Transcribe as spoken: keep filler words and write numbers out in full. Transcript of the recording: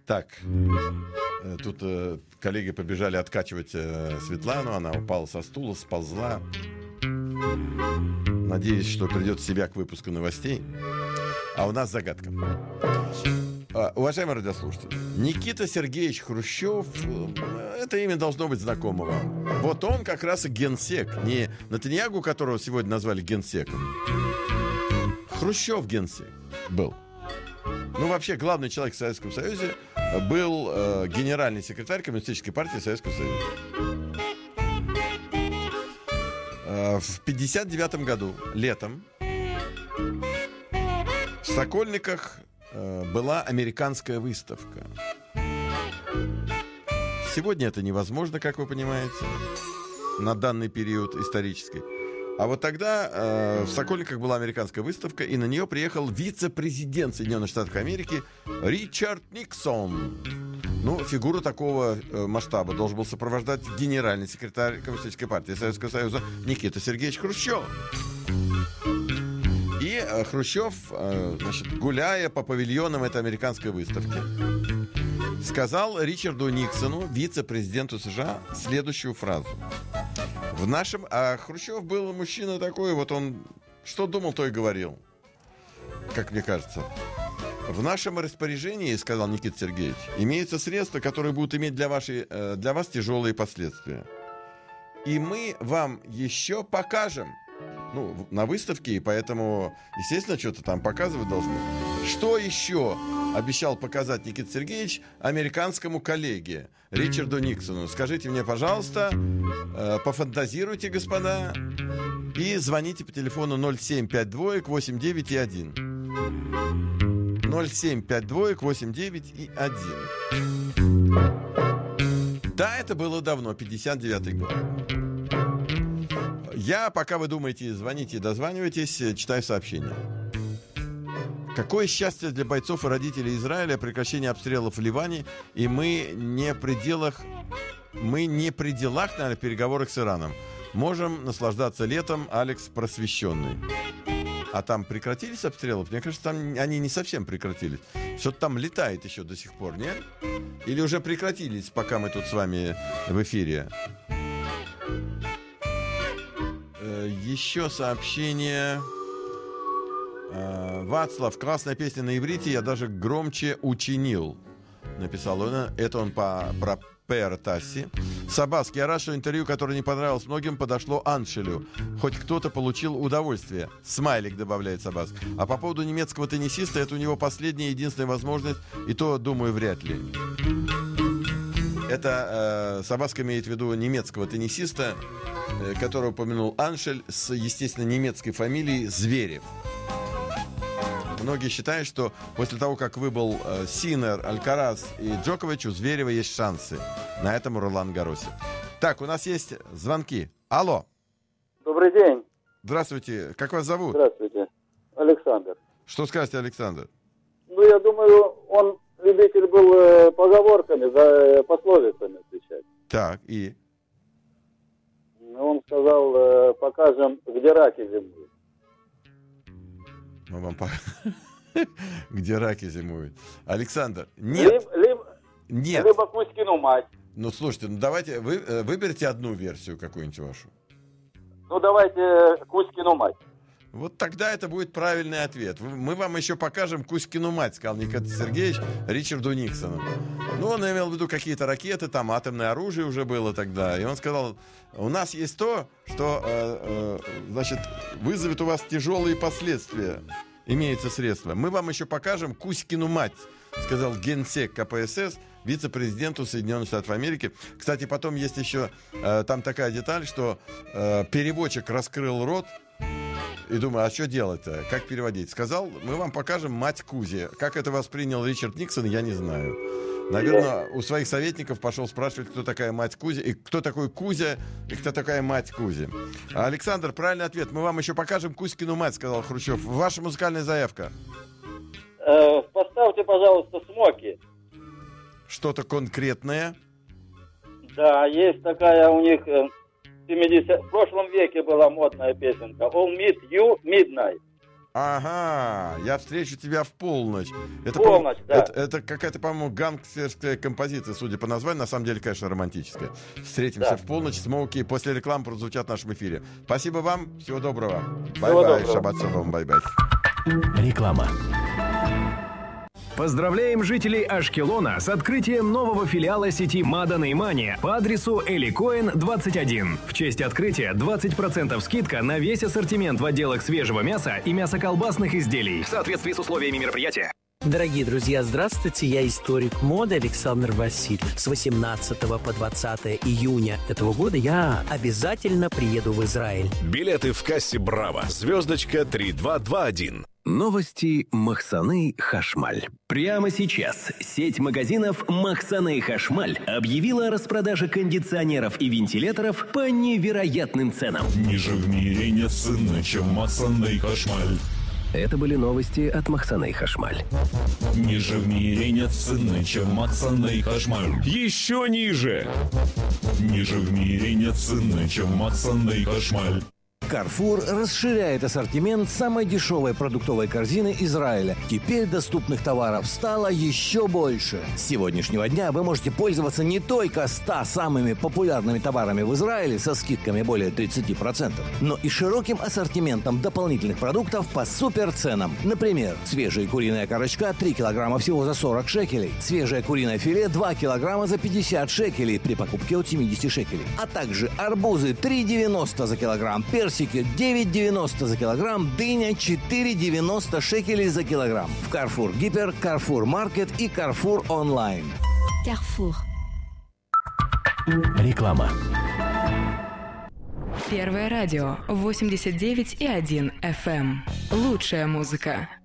Так, тут э, коллеги побежали откачивать э, Светлану, она упала со стула, сползла. Надеюсь, что придет в себя к выпуску новостей. А у нас загадка. А, уважаемые радиослушатели, Никита Сергеевич Хрущев, это имя должно быть знакомо вам. Вот он как раз и генсек. Не Нетаньягу, которого сегодня назвали генсеком. Хрущев генсек был. Ну, вообще, главный человек в Советском Союзе был э, генеральный секретарь Коммунистической партии Советского Союза. Э, в пятьдесят девятом году, летом, в Сокольниках э, была американская выставка. Сегодня это невозможно, как вы понимаете, на данный период исторический. А вот тогда э, в Сокольниках была американская выставка, и на нее приехал вице-президент Соединенных Штатов Америки Ричард Никсон. Ну, фигуру такого э, масштаба должен был сопровождать генеральный секретарь Коммунистической партии Советского Союза Никита Сергеевич Хрущев. И э, Хрущев, э, значит, гуляя по павильонам этой американской выставки, сказал Ричарду Никсону, вице-президенту США, следующую фразу. В нашем... А Хрущев был мужчина такой, вот он что думал, то и говорил, как мне кажется. В нашем распоряжении, сказал Никита Сергеевич, имеются средства, которые будут иметь для, вашей, для вас тяжелые последствия. И мы вам еще покажем. Ну, на выставке, и поэтому, естественно, что-то там показывать должны. Что еще обещал показать Никита Сергеевич американскому коллеге Ричарду Никсону? Скажите мне, пожалуйста, э, пофантазируйте, господа, и звоните по телефону ноль семь пять два восемь девять один. ноль семь пять два восемь девять один. Да, это было давно, пятьдесят девятый год. Я, пока вы думаете, звоните и дозваниваетесь, читаю сообщение. Какое счастье для бойцов и родителей Израиля прекращение обстрелов в Ливане, и мы не при делах, мы не при делах, наверное, в переговорах с Ираном. Можем наслаждаться летом, Алекс просвещенный. А там прекратились обстрелы? Мне кажется, там они не совсем прекратились. Что-то там летает еще до сих пор, нет? Или уже прекратились, пока мы тут с вами в эфире? Еще сообщение. Вацлав, классная песня на иврите, я даже громче учинил. Написал он. Это он по, про Пэр Тасси. Сабаски, я рад, что интервью, которое не понравилось многим, подошло Аншелю. Хоть кто-то получил удовольствие. Смайлик добавляет Сабаск. А по поводу немецкого теннисиста, это у него последняя и единственная возможность, и то, думаю, вряд ли. Это э, Сабаск имеет в виду немецкого теннисиста, э, которого упомянул Аншель, с, естественно, немецкой фамилией Зверев. Многие считают, что после того, как выбыл э, Синер, Алькарас и Джокович, у Зверева есть шансы на этом Ролан Гарросе. Так, у нас есть звонки. Алло. Добрый день. Здравствуйте. Как вас зовут? Здравствуйте. Александр. Что скажете, Александр? Ну, я думаю, он любитель был э, поговорками, за э, пословицами отвечать. Так, и? Он сказал, э, покажем, где раки зимуют. Мы вам покажем, где раки зимуют. Александр, нет. Либо, либо, нет. либо Кузькину мать. Ну, слушайте, ну давайте, вы э, выберите одну версию какую-нибудь вашу. Ну, давайте Кузькину мать. Вот тогда это будет правильный ответ. Мы вам еще покажем Кузькину мать, сказал Никита Сергеевич Ричарду Никсону. Ну, он имел в виду какие-то ракеты, там атомное оружие уже было тогда. И он сказал, у нас есть то, что, э, э, значит, вызовет у вас тяжелые последствия. Имеется средства. Мы вам еще покажем Кузькину мать, сказал генсек ка пэ эс эс вице-президенту Соединенных Штатов Америки. Кстати, потом есть еще э, там такая деталь, что э, переводчик раскрыл рот и думаю, а что делать-то? Как переводить? Сказал, мы вам покажем мать Кузи. Как это воспринял Ричард Никсон, я не знаю. Наверное, у своих советников пошел спрашивать, кто такая мать Кузи, и кто такой Кузя, и кто такая мать Кузи. Александр, правильный ответ. Мы вам еще покажем Кузькину мать, сказал Хрущев. Ваша музыкальная заявка. Э, поставьте, пожалуйста, Смоки. Что-то конкретное? Да, есть такая у них... Э... В прошлом веке была модная песенка All Meet You Midnight. Ага, я встречу тебя в полночь. Это, Полночь, по- да. это, это какая-то, по-моему, гангстерская композиция, судя по названию. На самом деле, конечно, романтическая. Встретимся Да. в полночь. Смоуки после рекламы прозвучат в нашем эфире. Спасибо вам. Всего доброго. Всего Бай-бай. доброго. Шаббат шалом. Бай-бай. Реклама. Поздравляем жителей Ашкелона с открытием нового филиала сети Мада Неймания по адресу Эликоин двадцать один. В честь открытия двадцать процентов скидка на весь ассортимент в отделах свежего мяса и мясоколбасных изделий в соответствии с условиями мероприятия. Дорогие друзья, здравствуйте, я историк моды Александр Васильев. С восемнадцатого по двадцатое июня этого года я обязательно приеду в Израиль. Билеты в кассе «Браво». Звездочка три два два один. Новости Махсаны Хашмаль. Прямо сейчас сеть магазинов Махсаны Хашмаль объявила о распродаже кондиционеров и вентиляторов по невероятным ценам. Ниже в мире нет цены, чем Махсаны Хашмаль. Это были новости от Махсаны Хашмаль. Ниже в мире нет цены, чем Махсаны Хашмаль. Еще ниже. Ниже в мире нет цены, чем Махсаны Хашмаль. Carrefour расширяет ассортимент самой дешевой продуктовой корзины Израиля. Теперь доступных товаров стало еще больше. С сегодняшнего дня вы можете пользоваться не только ста самыми популярными товарами в Израиле со скидками более тридцати процентов, но и широким ассортиментом дополнительных продуктов по суперценам. Например, свежая куриная корочка три килограмма всего за сорок шекелей, свежее куриное филе два килограмма за пятьдесят шекелей при покупке от семидесяти шекелей, а также арбузы три девяносто за килограмм, персики девять девяносто за килограмм, дыня четыре девяносто шекелей за килограмм. В Carrefour Гипер, Carrefour Market и Carrefour Online. Carrefour. Реклама. Первое радио восемьдесят девять и один эф эм. Лучшая музыка.